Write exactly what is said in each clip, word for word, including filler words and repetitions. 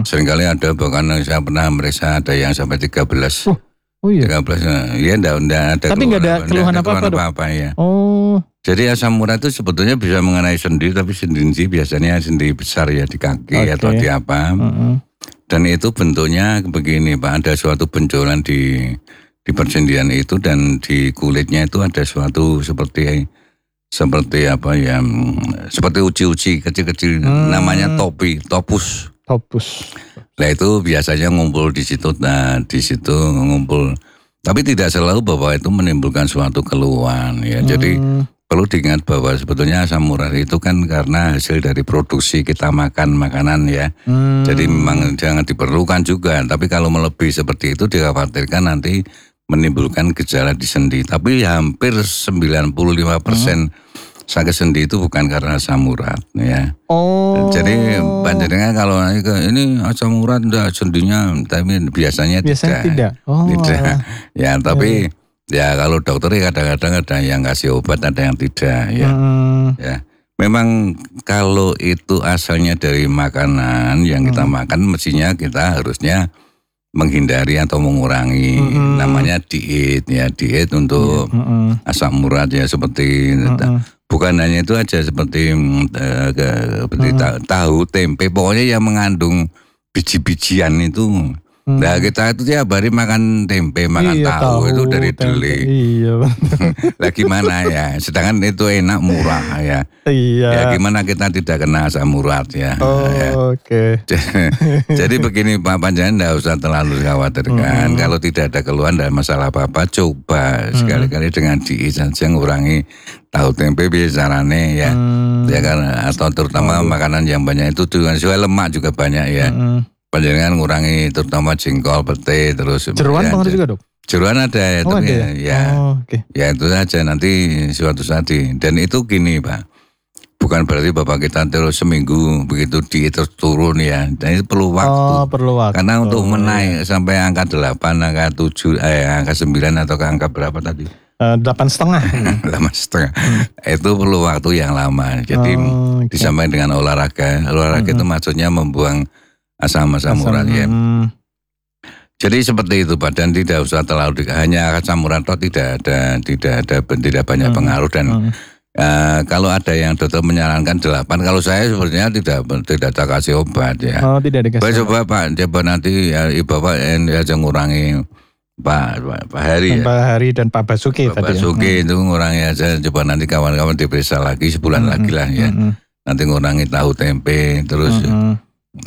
Seringkali ada bahkan saya pernah meriksa ada yang sampai tiga belas. Oh, oh iya. tiga belas. Ya enggak, enggak ada Tapi enggak ada keluhan apa-apa, Dok? apa-apa ya. Oh. Jadi asam urat itu sebetulnya bisa mengenai sendi, tapi sendi biasanya sendi besar ya di kaki okay. atau di apa. Uh-uh. Dan itu bentuknya begini Pak, ada suatu benjolan di di persendian itu dan di kulitnya itu ada suatu seperti seperti apa ya, seperti uci-uci kecil-kecil, hmm. namanya topi, topus. Topus. Nah itu biasanya ngumpul di situ, nah di situ ngumpul. Tapi tidak selalu bahwa itu menimbulkan suatu keluhan ya. Hmm. Jadi perlu diingat bahwa sebetulnya asam urat itu kan karena hasil dari produksi kita makan makanan ya. Hmm. Jadi memang jangan diperlukan juga. Tapi kalau melebihi seperti itu dikhawatirkan nanti menimbulkan gejala di sendi. Tapi hampir sembilan puluh lima persen hmm. sakit sendi itu bukan karena asam urat ya. Oh. Jadi panjenengan kalau ini asam urat enggak sendinya, tapi biasanya, biasanya tidak. tidak. Oh. Tidak. Ya, tapi ya. ya kalau dokter ya kadang-kadang ada yang kasih obat, ada yang tidak ya. Hmm. Ya. Memang kalau itu asalnya dari makanan yang kita hmm. makan, mestinya kita harusnya menghindari atau mengurangi, mm-hmm. namanya diet ya, diet untuk mm-hmm. asam urat ya, seperti mm-hmm. bukan hanya itu aja, seperti uh, ke, mm-hmm. tahu, tempe, pokoknya yang mengandung biji-bijian itu. Hmm. Nah kita itu tiap hari makan tempe, makan iya, tahu, tahu itu dari deli. Iya. Lah gimana ya? Sedangkan itu enak, murah ya. Iya. Ya gimana kita tidak kena asam urat ya. Oh ya. oke. Okay. Jadi begini Pak Panjangan, tidak usah terlalu khawatirkan. Hmm. Kalau tidak ada keluhan dan masalah apa-apa, coba hmm. sekali-kali dengan diet saja ngurangi tahu tempe biasanya ya. Hmm. Ya kan, atau terutama oh. makanan yang banyak itu juga lemak juga banyak ya. Hmm. Panjenengan ngurangi terutama jengkol, pete, terus jeruan pengaruh juga, Dok? Jeruan ada ya, oh, tapi ada ya, ya, oh, okay. ya itu saja nanti suatu saat di, dan itu gini Pak, bukan berarti Bapak kita terus seminggu begitu diet terus turun ya, dan itu perlu waktu. Oh, perlu waktu. Karena untuk menaik ya. sampai angka delapan, angka tujuh, eh, angka sembilan atau ke angka berapa tadi? Delapan setengah. Delapan setengah. Itu perlu waktu yang lama. Jadi oh, okay. disampaikan dengan olahraga, olahraga mm-hmm. itu maksudnya membuang asam-asam urat ya. Hmm. Jadi seperti itu Pak, dan tidak usah terlalu hanya asam urat toh tidak ada tidak ada tidak banyak hmm. pengaruh dan hmm. uh, kalau ada yang dokter menyarankan delapan, kalau saya sebenarnya tidak tidak tak kasih obat ya. Oh, tidak dikasih. Baik, coba Pak, coba nanti ya, Bapak aja ngurangi Pak Pak, Pak Hari ya. Pak Hari dan Pak Basuki Pak tadi. Basuki ya. itu ngurangi aja, coba nanti kawan-kawan diperiksa lagi sebulan hmm. lagi lah ya. Hmm. Nanti ngurangi tahu tempe terus hmm.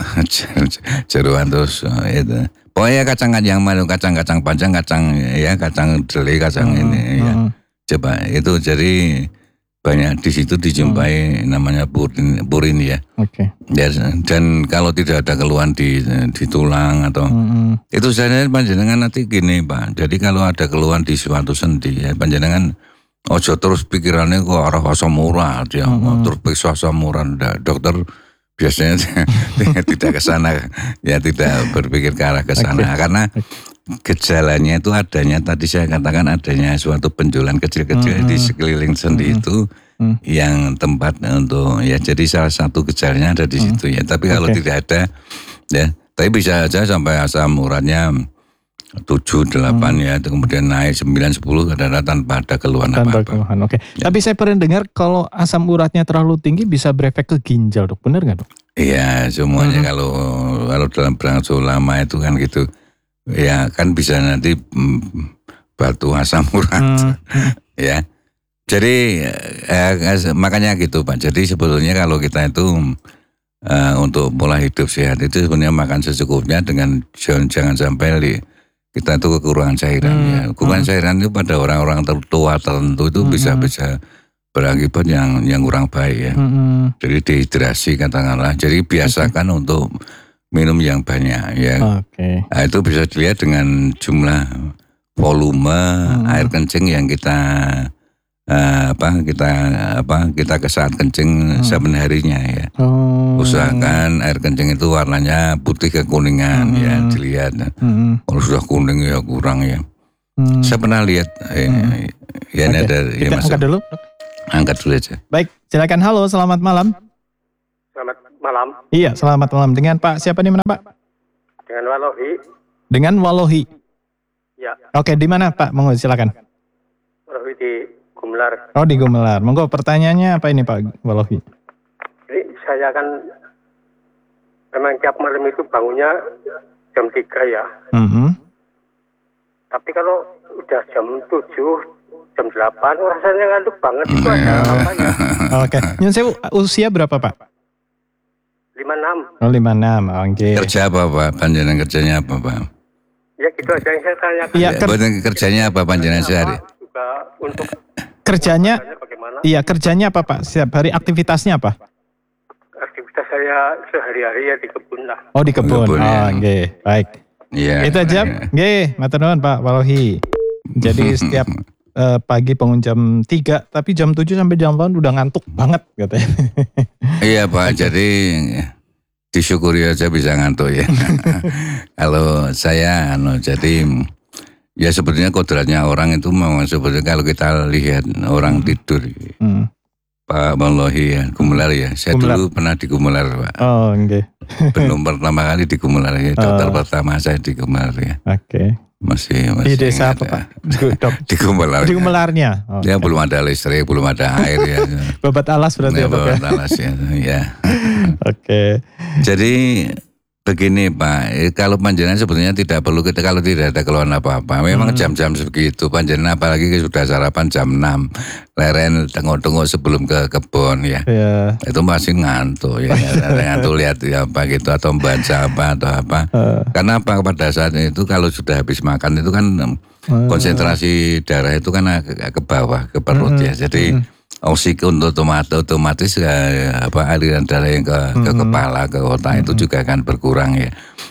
jeruan terus itu. Pokoknya kacang-kacang mana, kacang-kacang panjang, kacang ya, kacang deli, kacang hmm, ini ya. Hmm. Coba itu jadi banyak di situ dijumpai hmm. namanya purin, purin ya. Oke. Okay. Ya, dan kalau tidak ada keluhan di di tulang atau hmm. itu saya panjenengan nanti gini Pak. Jadi kalau ada keluhan di suatu sendi ya panjenengan ojo terus pikirannya kok arah asam urat ya, hmm. terus periksa asam urat. Dokter biasanya tidak ke sana ya, tidak berpikir ke arah ke sana okay. karena gejalanya itu adanya tadi saya katakan adanya suatu benjolan kecil-kecil mm-hmm. di sekeliling sendi mm-hmm. itu mm-hmm. yang tempat untuk ya, jadi salah satu gejalanya ada di mm-hmm. situ ya, tapi kalau okay. tidak ada ya, tapi bisa aja sampai asam uratnya tujuh, delapan hmm. ya, kemudian naik sembilan, sepuluh kadang-kadang tanpa ada keluhan tanpa apa-apa. Keluhan, oke. Okay. Ya. Tapi saya pernah dengar kalau asam uratnya terlalu tinggi bisa berefek ke ginjal, Dok. Benar nggak, Dok? Iya, semuanya hmm. kalau kalau dalam berangsur lama itu kan gitu. Ya kan bisa nanti mm, batu asam urat. Hmm. ya. Jadi eh, makanya gitu Pak. Jadi sebetulnya kalau kita itu uh, untuk pola hidup sehat itu sebenarnya makan secukupnya dengan jangan, jangan sampai li, kita itu kekurangan cairan hmm. ya. Kekurangan hmm. cairan itu pada orang-orang tertua tertentu itu bisa-bisa hmm. berakibat yang yang kurang baik ya. Hmm. Jadi dehidrasi katakanlah. Jadi biasakan okay. untuk minum yang banyak ya. Okay. Nah, itu bisa dilihat dengan jumlah volume hmm. air kencing yang kita uh, apa kita apa kita ke saat kencing hmm. saben harinya ya. Oh. Usahakan air kencing itu warnanya putih kekuningan hmm. ya, dilihat. Hmm. Kalau sudah kuning ya kurang ya. Hmm. Saya pernah lihat eh, hmm. ya okay. ada ya, kita angkat dulu. Angkat dulu aja. Baik, silakan. Halo, selamat malam. Selamat malam. Iya, selamat malam. Dengan Pak siapa nih mana Pak? Dengan Walohi. Dengan Walohi. Ya. Oke, di mana Pak? Monggo silakan. Walohi di Gumelar. Oh, di Gumelar. Monggo pertanyaannya apa ini Pak Walohi? Jadi saya kan memang tiap malam itu bangunnya jam tiga ya. Mm-hmm. Tapi kalau udah jam tujuh, jam delapan rasanya ngantuk banget. Itu ada apa ya? Oke. Nyun sewu, usia berapa Pak? lima enam. Oh, lima enam. Oke. Kerja apa Pak? Panjenengan kerjanya apa Pak? Ya gitu aja yang saya tanyakan. Iya, Ya, ker- buat kerjanya apa panjenengan sehari? Juga untuk kerjanya bagaimana? Iya, kerjanya apa Pak? Setiap hari aktivitasnya apa? Aktivitas saya sehari-hari ya di kebun lah. Oh, di kebun. Kebun, Oh, ya. oke. Baik. Iya. Itu aja. Nggih, matur nuwun Pak Walohi. Jadi setiap eh, pagi bangun jam tiga, tapi jam tujuh sampai jam delapan udah ngantuk banget katanya. Iya Pak, jadi disyukuri aja bisa ngantuk ya. Kalau saya, anu, jadi ya sebetulnya kodratnya orang itu memang sebetulnya kalau kita lihat orang tidur, Hmm. Pak Walohi ya, Gumelar ya. Saya Gumelar. dulu pernah di Gumelar Pak. Oh, oke. Belum pertama kali di Gumelar ya, dokter pertama saya di Gumelar ya. Oke. Masih, masih Di desa apa ada. Pak? Gu- Dok. Di Gumelar. Di ya. Gumelarnya. Oh, Ya belum ada listrik, belum ada air ya. Babat alas berarti Ya, ya Dok ya. bawa talas ya. Ya. Oke. Jadi begini Pak, eh, kalau panjenengan sebetulnya tidak perlu kita kalau tidak ada keluhan apa-apa. Memang Hmm. jam-jam segitu panjenengan apalagi sudah sarapan jam enam, leren tengok-tengok sebelum ke kebun ya. Ya. Itu masih ngantuk ya. Ngantuk lihat ya apa gitu atau baca apa atau apa. Eh, Karena apa pada saat itu kalau sudah habis makan itu kan em, eh, konsentrasi darah itu kan ke, ke bawah ke perut Hmm, ya. Jadi oksigen untuk otomatis, otomatis eh, apa aliran darah yang ke, ke Hmm. kepala ke otak itu juga akan berkurang ya.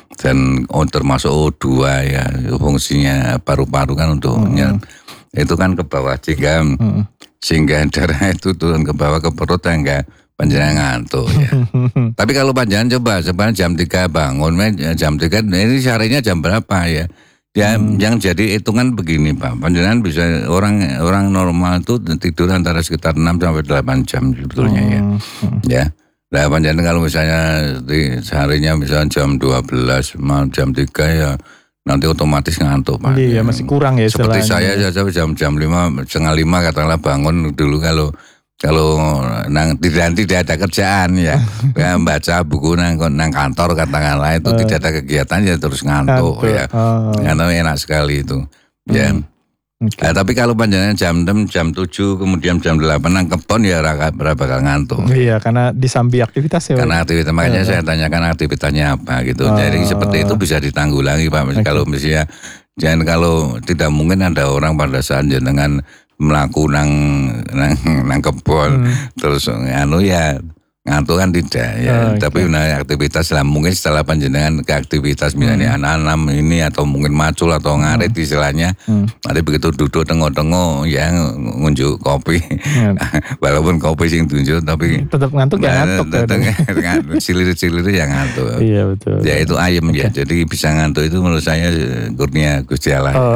Dan oh, termasuk O dua ya fungsinya paru-paru kan untuk nyerap. Itu kan ke bawah jika Hmm. sehingga darah itu turun ke bawah ke perut enggak panjenengan ngantuk ya. Tapi kalau panjangan coba sebenarnya jam tiga bangun, jam tiga ini seharinya jam berapa ya? Ya yang jadi hitungan begini Pak, panjenengan bisa orang orang normal itu tidur antara sekitar enam sampai delapan jam sebetulnya ya. Hmm. Ya. Nah panjenengan kalau misalnya di seharinya misalnya jam dua belas, mal jam tiga ya nanti otomatis ngantuk Pak. Iya, masih kurang ya Seperti istilahnya. saya saja jam-jam lima, setengah lima katakanlah bangun dulu kalau kalau nang tidak tidak ada kerjaan ya, ya baca buku nang nang kantor katakanlah itu tidak ada kegiatan ya terus ngantuk, Ngantuk. ya, Oh. ngantuk enak sekali itu, ya. Oke. Nah, tapi kalau panjangan jam enam, jam tujuh, kemudian jam delapan nang kebon ya raka berapa bakal ngantuk. Iya, karena disambi aktivitas ya. Pak. Karena aktivitas makanya saya tanyakan aktivitasnya apa gitu. Oh. Jadi seperti itu bisa ditanggulangi Pak. Oke. Kalau misalnya jangan kalau tidak mungkin ada orang pada saat jenengan melaku nang nang nang kebon terus anu ya ngantuk kan tidak ya. Oke. Tapi nah, aktivitas lah mungkin setelah panjenengan ke aktivitas misalnya anak-anak ini atau mungkin macul atau ngarit istilahnya. Hmm. Nanti begitu duduk tengok-tengok ya ngunjuk kopi. Ya. Walaupun kopi sing tunjuk tapi Tetap ngantuk ya ngantuk. ya, Dok. Cilir-cilir yang ngantuk. Iya betul. Ya itu ayam ya. Jadi bisa ngantuk itu menurut saya eh, kurnia Gusti Allah. Oh,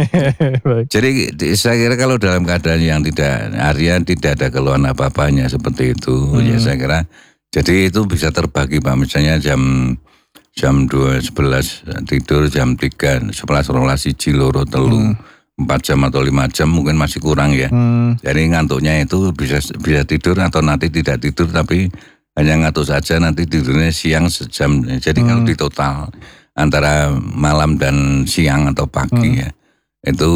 baik. Jadi di- saya kira kalau dalam keadaan yang tidak harian tidak ada keluhan apa-apanya seperti itu ya saya kira jadi itu bisa terbagi Pak. Misalnya jam jam dua sebelas tidur, jam tiga sebelas rolas siji loro telu empat jam atau lima jam mungkin masih kurang ya. Hmm. Jadi ngantuknya itu bisa bisa tidur atau nanti tidak tidur tapi hanya ngantuk saja nanti tidurnya siang sejam. Jadi kalau di total antara malam dan siang atau pagi ya itu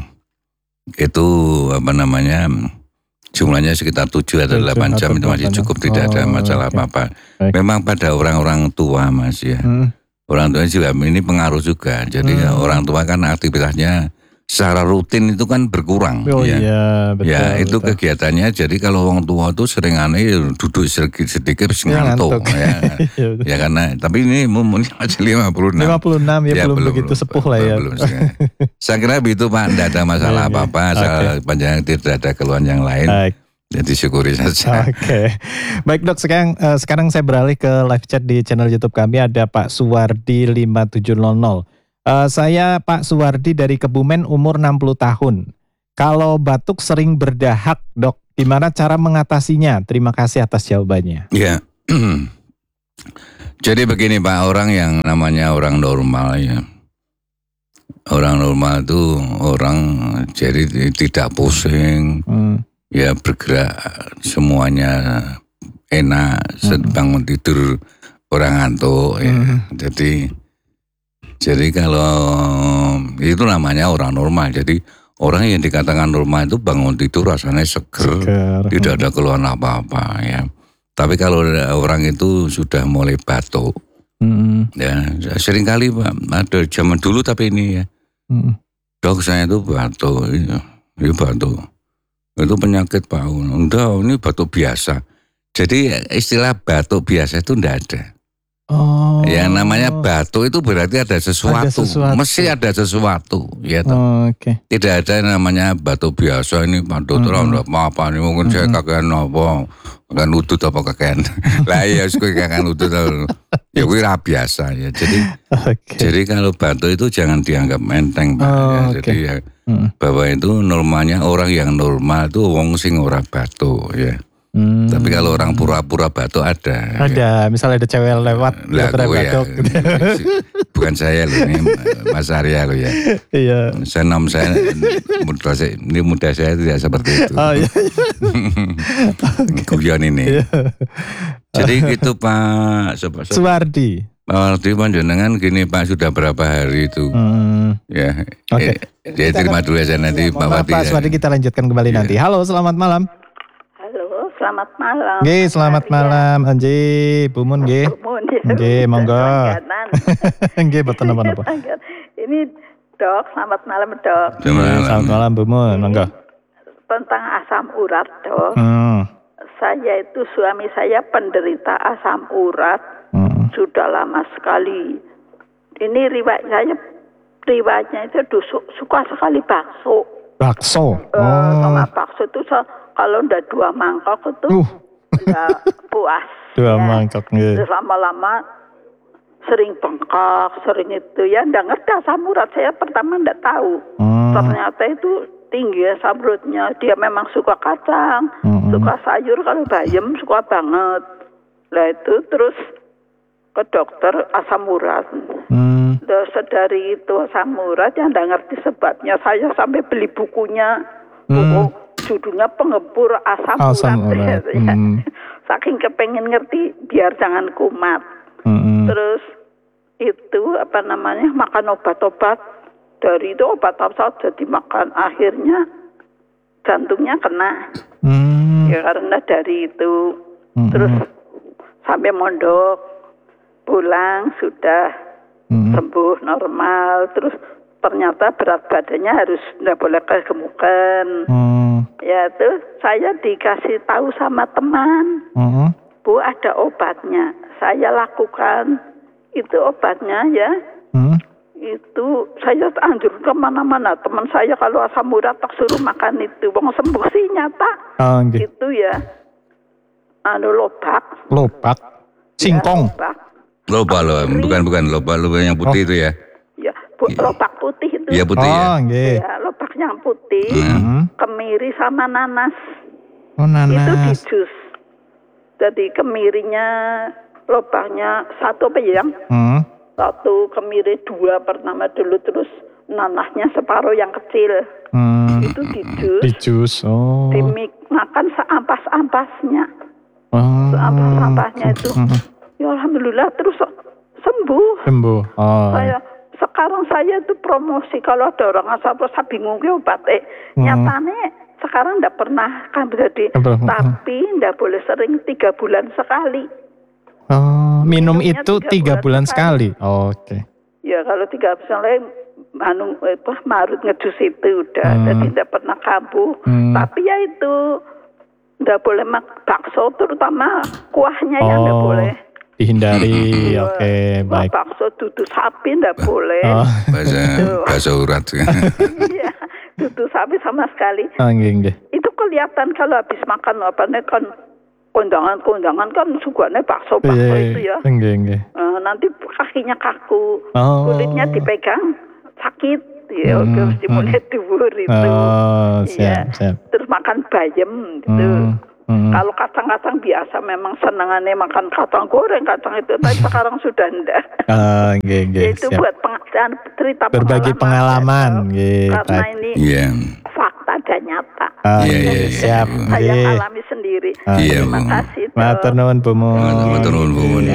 itu apa namanya jumlahnya sekitar tujuh atau Tujuh delapan jam atau itu masih delapan. cukup tidak ada Oh, masalah oke. apa-apa. Baik. Memang pada orang-orang tua Mas ya. Hmm. Orang tua juga ini pengaruh juga. Jadi orang tua kan aktivitasnya secara rutin itu kan berkurang. Oh ya. iya betul. Ya itu betul. kegiatannya jadi kalau orang tua itu sering aneh duduk sedikit sedikit terus Ya, ngantuk ngantuk. ya. Iya, betul. Ya karena tapi ini umurnya masih lima puluh enam. lima puluh enam ya, belum, begitu sepuh lah ya. Belum, saya kira begitu Pak, tidak ada masalah Iya, iya. apa-apa asal panjang tidak ada keluhan yang lain. Baik. Jadi syukuri saja. Oke, baik Dok. Sekarang eh, sekarang saya beralih ke live chat di channel YouTube kami. Ada Pak Suwardi lima tujuh nol nol. Eh, saya Pak Suwardi dari Kebumen, umur enam puluh tahun. Kalau batuk sering berdahak, Dok, gimana cara mengatasinya? Terima kasih atas jawabannya. Ya. Jadi begini Pak, orang yang namanya orang normal ya. Orang normal itu orang jadi tidak pusing, hmm. ya bergerak semuanya enak, hmm. bangun tidur orang ngantuk ya. Hmm. Jadi jadi kalau itu namanya orang normal. Jadi orang yang dikatakan normal itu bangun tidur rasanya seger, seger. Tidak ada keluhan apa-apa ya. Tapi kalau orang itu sudah mulai batuk, hmm. ya seringkali Pak, ada zaman dulu tapi ini ya, hmm. dok saya itu batuk, ini, ini batuk, itu penyakit Pak, enggak ini batuk biasa. Jadi istilah batuk biasa itu enggak ada. Oh. Yang namanya batuk itu berarti ada sesuatu, ada sesuatu. Mesti ada sesuatu, ya toh. Oh, okay. Tidak ada namanya batuk biasa ini batuk mm-hmm. terus enggak apa-apa ini mungkin mm-hmm. saya kakean apa, kakean udut apa kakean. Lah ya suka kakean udut ya kuwi ra biasa ya. Jadi okay. jadi kalau batuk itu jangan dianggap enteng Pak. Oh, ya. Jadi okay. ya mm-hmm. bahwa itu normalnya orang yang normal itu wong sing ora batuk ya. Hmm. Tapi kalau orang pura-pura batuk ada. Ada, ya. Misalnya ada cewek lewat, lah, batuk. Ya, bukan saya loh, ini Mas Arya loh ya. Iya. Saya nom saya, muda saya, ini muda saya tidak seperti itu. Oh iya. Guyon ini. Iya. Jadi gitu Pak Suwardi. Pak Suwardi panjenengan gini Pak sudah berapa hari itu? Hmm. Ya. Oke. Okay. Eh, terima dulu ya nanti Pak Wati. Pak Suwardi kita lanjutkan kembali ya. Nanti. Halo, selamat malam. Selamat malam. Nggih, selamat malam. Nggih, Bu Mun nggih. Nggih, monggo. Nggih, boten napa-napa. Ini Dok, selamat malam Dok. Selamat malam Bu Mun, monggo. Tentang asam urat Dok. Hmm. Saya itu suami saya penderita asam urat hmm. sudah lama sekali. Ini riwayat saya, riwayatnya itu dusuk, suka sekali bakso. Bakso. Uh, oh. Sama bakso itu so, kalau udah dua mangkok itu uh. udah puas. Dua ya. mangkok ya. Terus lama-lama sering bengkak, sering itu ya. Nggak ngerti asam urat, saya pertama nggak tahu. Hmm. Ternyata itu tinggi asam uratnya. Dia memang suka kacang, hmm. suka sayur, kalau bayam suka banget. Nah itu terus ke dokter asam urat. Hmm. Terus dari itu asam urat yang nggak ngerti sebabnya. Saya sampai beli bukunya. Buku hmm. judulnya Penggebur Asam, asam Urat. urat. Hmm. Saking kepengen ngerti biar jangan kumat. Hmm. Terus itu apa namanya makan obat-obat. Dari itu obat-obat jadi makan. Akhirnya jantungnya kena. Hmm. Ya karena dari itu. Hmm. Terus sampai mondok. Pulang sudah hmm. sembuh normal. Terus ternyata berat badannya harus nggak boleh kegemukan. Hmm. Ya tuh saya dikasih tahu sama teman, hmm. Bu ada obatnya. Saya lakukan itu obatnya ya. Hmm. Itu saya anjur kemana-mana. Teman saya kalau asam urat tak suruh makan itu. Bang sembuh sih nyata. Oh, okay. Itu ya. Anu lobak. Lobak. Singkong. Ya, lobak loh, bukan bukan lobak lobak yang putih oh. itu ya. Ya, bu, lobak putih itu. Iya putih oh, ya. Ya, lobak yang putih, hmm. kemiri sama nanas. Oh, nanas. Itu di jus. Jadi kemirinya, lobaknya satu apa ya? Hmm. Satu kemiri dua pertama dulu, terus nanasnya separuh yang kecil. Hmm. Itu di jus. Di jus. Oh. Dimik makan seampas-ampasnya. Oh. Seampas-ampasnya itu. Hmm. Ya alhamdulillah terus sembuh. Sembuh. Oh. Saya sekarang saya itu promosi kalau ada orang asam urat saya bingung ke obat eh hmm. nyatanya sekarang enggak pernah kan jadi hmm. tapi enggak boleh sering tiga bulan sekali. Oh, minum Minumnya itu tiga bulan, bulan sekali. sekali. Oh, oke. Okay. Ya kalau tiga bulan sekali anu apa Maret ngejus itu udah hmm. jadi enggak pernah kambuh. Hmm. Tapi ya itu enggak boleh mak bakso terutama kuahnya oh. yang enggak boleh. Dihindari, oke, okay, baik. Bakso dudu sapi enggak boleh. Oh. Bahasa, bahasa urat. Iya, dudu sapi sama sekali. Oh, enggak, enggak. Itu kelihatan kalau habis makan apa nih kan kondangan-kondangan kan sukanya bakso-bakso yeah, itu ya. Enggak, enggak. Uh, nanti kakinya kaku, oh. kulitnya dipegang sakit. Ya, hmm, harus dimulai hmm. dhuwur itu. Oh, siap, ya. siap. Terus makan bayam gitu. Hmm. Hmm. Hmm. Kalau kacang-kacang biasa memang senangannya makan kacang goreng, kacang itu, tapi sekarang sudah enggak. Uh, okay, okay, itu siap. buat peng, cerita berbagi pengalaman, pengalaman gitu. Karena ini yeah. fakta dan nyata. Uh, yeah, yeah, siap. Saya yeah. alami sendiri. Uh, yeah, Terima kasih. Matur nuwun Bu Mun. Matur nuwun Bu Mun.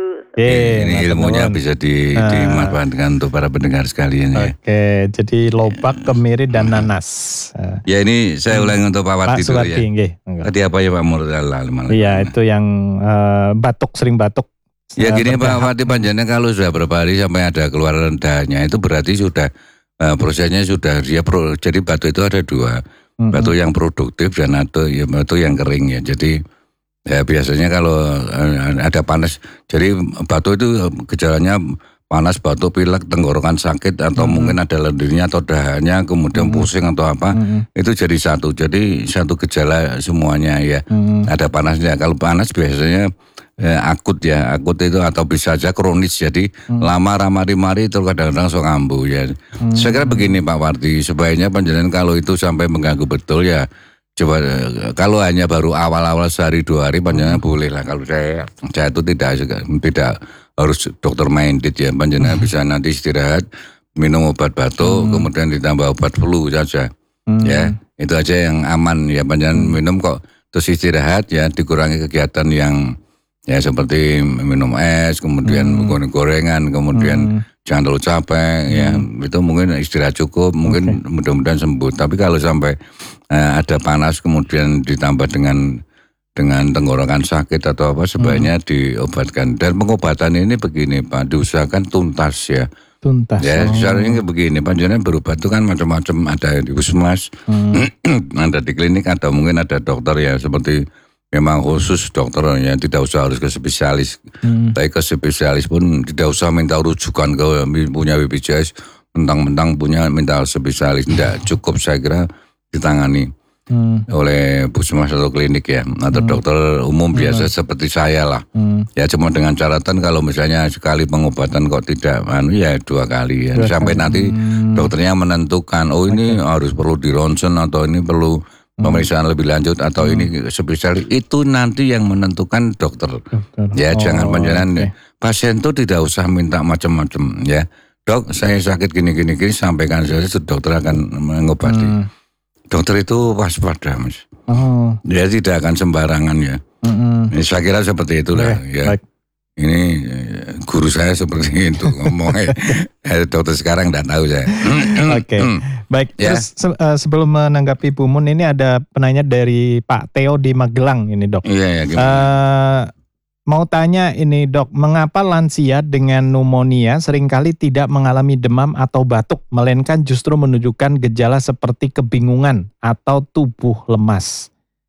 Yeah, ini ilmunya nuwun. Bisa di, uh, dimanfaatkan untuk para pendengar sekalian ya. Oke, okay, jadi lobak, kemiri dan nanas. Uh. Ya ini saya ulangi untuk Pak Wardi dulu ya. Nggih, tadi apa ya Pak Murtala? Iya, itu yang uh, batuk, sering batuk. Ya gini Pak Wardi, panjangnya kalau sudah berapa hari sampai ada keluar rendahnya itu berarti sudah uh, prosesnya sudah dia pro, jadi batu itu ada dua, mm-hmm. batu yang produktif dan atau ya, batu yang kering ya. Jadi ya biasanya kalau uh, ada panas, jadi batu itu gejalanya panas, batuk, pilek, tenggorokan sakit atau mm-hmm. mungkin ada lendirnya atau dahannya, kemudian mm-hmm. pusing atau apa, mm-hmm. itu jadi satu. Jadi satu gejala semuanya ya. Mm-hmm. Ada panasnya. Kalau panas biasanya eh, akut ya, akut itu atau bisa saja kronis. Jadi mm-hmm. lama ramari-mari itu kadang-kadang sok kambuh ya. Mm-hmm. Saya kira begini Pak Wardi, sebaiknya panjenengan kalau itu sampai mengganggu betul ya. Coba kalau hanya baru awal-awal sehari dua hari panjenengan hmm. boleh lah. Kalau saya saya itu tidak tidak harus dokter minded ya, panjenengan hmm. bisa nanti istirahat, minum obat batuk, hmm. kemudian ditambah obat flu saja. Hmm. Ya, itu aja yang aman ya, panjenengan hmm. minum kok terus istirahat ya, dikurangi kegiatan yang ya seperti minum es, kemudian hmm. goreng-gorengan, kemudian hmm. jangan terlalu capek hmm. ya, itu mungkin istirahat cukup, mungkin okay. mudah-mudahan sembuh. Tapi kalau sampai uh, ada panas kemudian ditambah dengan dengan tenggorokan sakit atau apa, sebaiknya hmm. diobatkan. Dan pengobatan ini begini Pak, diusahakan tuntas ya. Tuntas. Ya, oh. sebenarnya begini, panjenengan berobat itu kan macam-macam, ada di puskesmas, hmm. ada di klinik, atau mungkin ada dokter ya seperti memang khusus dokter ya, tidak usah harus ke spesialis. Hmm. Tapi ke spesialis pun tidak usah minta rujukan ke punya B P J S, mentang-mentang punya minta spesialis. Tidak cukup saya kira ditangani hmm. oleh puskesmas atau klinik ya, atau hmm. dokter umum biasa hmm. seperti saya lah. Hmm. Ya cuma dengan catatan kalau misalnya sekali pengobatan kok tidak, anu ya dua kali ya. Dua Sampai kali. nanti hmm. dokternya menentukan, oh ini okay. harus perlu di ronsen atau ini perlu pemeriksaan hmm. lebih lanjut atau hmm. ini spesialis, itu nanti yang menentukan dokter. dokter. Ya oh, jangan panjenengan okay. pasien itu tidak usah minta macam-macam ya. Dok, saya sakit gini-gini gini, sampaikan saja, dokter akan mengobati. Hmm. Dokter itu waspada Mas. Oh. Dia tidak akan sembarangan ya. Hmm. Ya, saya kira seperti itulah okay. ya. Baik. Ini guru saya seperti itu ngomongnya. Dokter sekarang tidak tahu saya. Oke, okay. baik. Ya. Terus se- uh, sebelum menanggapi Bu Mun, ini ada penanya dari Pak Theo di Magelang ini Dok. Iya ya. Uh, mau tanya ini Dok, mengapa lansia dengan pneumonia seringkali tidak mengalami demam atau batuk, melainkan justru menunjukkan gejala seperti kebingungan atau tubuh lemas?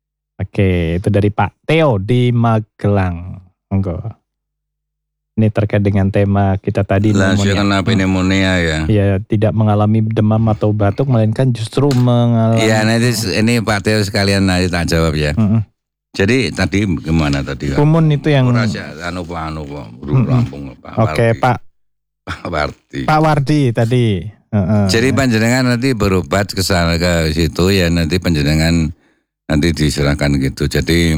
Oke, itu dari Pak Theo di Magelang. Enggak. Ini terkait dengan tema kita tadi. Lansia kenapa pneumonia ya? Ya, tidak mengalami demam atau batuk, melainkan justru mengalami. Iya, nanti ini Pak Theo sekalian nanti tak jawab ya. Mm-hmm. Jadi tadi gimana tadi? Kumun itu yang. Raja, anu Pak Anu Pak Lampung Pak. Oke Pak. Pak Wardi. Pak Wardi tadi. Uh-uh. Jadi panjenengan nanti berobat ke sana ke situ ya, nanti panjenengan nanti diserahkan gitu. Jadi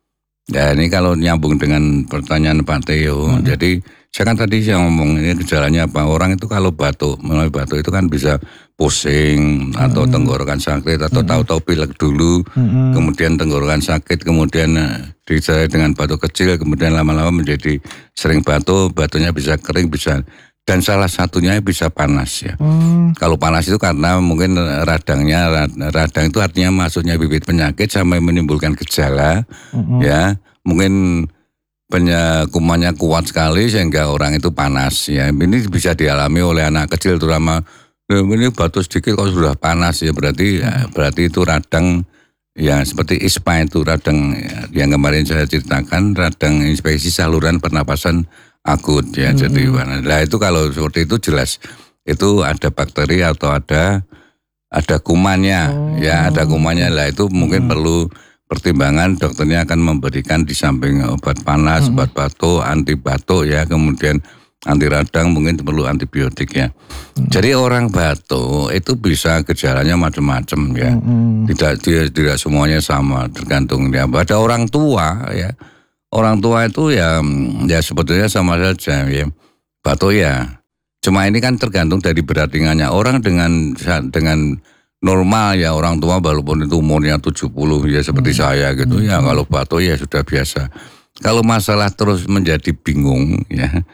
ya ini kalau nyambung dengan pertanyaan Pak Theo, hmm. jadi saya kan tadi saya ngomong ini gejalanya apa, orang itu kalau batuk, melalui batuk itu kan bisa pusing, hmm. atau tenggorokan sakit, atau hmm. tahu-tahu pilek dulu, hmm. kemudian tenggorokan sakit, kemudian disertai dengan batuk kecil, kemudian lama-lama menjadi sering batuk, batuknya bisa kering, bisa, dan salah satunya bisa panas ya. Hmm. Kalau panas itu karena mungkin radangnya, radang itu artinya masuknya bibit penyakit sampai menimbulkan gejala, hmm. ya mungkin kumannya kuat sekali sehingga orang itu panas ya. Ini bisa dialami oleh anak kecil terutama, ini batuk sedikit kok sudah panas ya, berarti ya, berarti itu radang ya seperti ispa itu, radang ya, yang kemarin saya ceritakan, radang infeksi saluran pernapasan akut ya. Hmm. Jadi nah itu kalau seperti itu jelas itu ada bakteri atau ada ada kumannya. Oh. Ya ada kumannya lah, itu mungkin hmm. perlu pertimbangan, dokternya akan memberikan di samping obat panas, hmm. obat batuk, anti batuk ya, kemudian anti radang, mungkin perlu antibiotik ya. Hmm. Jadi orang batuk itu bisa gejalanya macam-macam ya. Hmm. Tidak, tidak tidak semuanya sama, tergantung ya. Pada orang tua ya, orang tua itu ya ya sebetulnya sama saja ya. Batuk ya. Cuma ini kan tergantung dari berat ringannya. Orang dengan dengan normal ya, orang tua walaupun itu umurnya tujuh puluh ya seperti hmm. saya gitu hmm. ya, kalau batuk ya sudah biasa. Kalau masalah terus menjadi bingung ya,